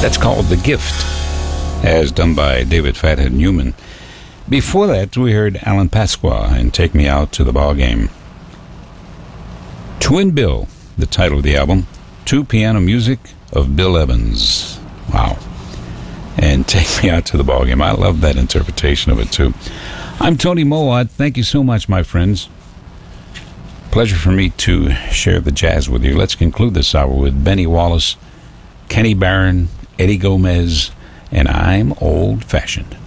That's called The Gift, as done by David Fathead Newman. Before that, we heard Alan Pasqua and Take Me Out to the Ball Game. Twin Bill, the title of the album, to piano music of Bill Evans. Wow. And Take Me Out to the Ball Game. I love that interpretation of it, too. I'm Tony Mowat. Thank you so much, my friends. Pleasure for me to share the jazz with you. Let's conclude this hour with Benny Wallace, Kenny Barron, Eddie Gomez, and I'm Old Fashioned.